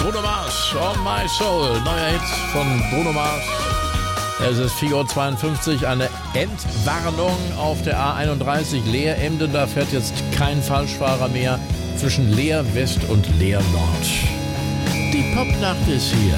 Bruno Mars, Oh My Soul, neuer Hit von Bruno Mars. Es ist 4:52 Uhr, eine Entwarnung auf der A31 Leer-Emden. Da fährt jetzt kein Falschfahrer mehr zwischen Leer West und Leer Nord. Die Popnacht ist hier.